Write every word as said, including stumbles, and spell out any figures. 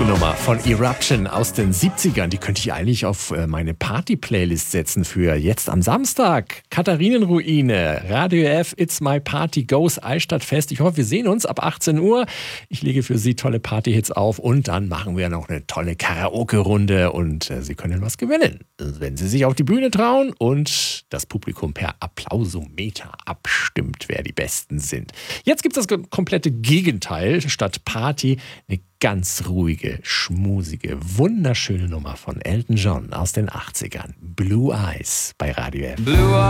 Nummer von Eruption aus den siebzigern. Die könnte ich eigentlich auf meine Party-Playlist setzen für jetzt am Samstag. Katharinenruine, Radio F, It's My Party Goes, Eichstadtfest. Ich hoffe, wir sehen uns ab achtzehn Uhr. Ich lege für Sie tolle Party-Hits auf und dann machen wir noch eine tolle Karaoke-Runde und äh, Sie können was gewinnen, wenn Sie sich auf die Bühne trauen und das Publikum per Applausometer abstimmt, wer die Besten sind. Jetzt gibt es das komplette Gegenteil. Statt Party eine ganz ruhige, schmusige, wunderschöne Nummer von Elton John aus den achtzigern. Blue Eyes bei Radio F.